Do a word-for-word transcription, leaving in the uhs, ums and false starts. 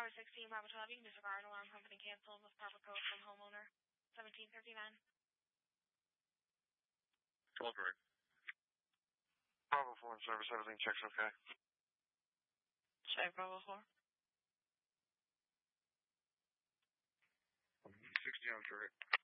Bravo sixteen, Bravo twelve, you can disregard alarm company canceled with proper code from homeowner seventeen fifty-nine. twelve correct. Bravo four in service, everything checks okay. Check Bravo four. sixty on correct.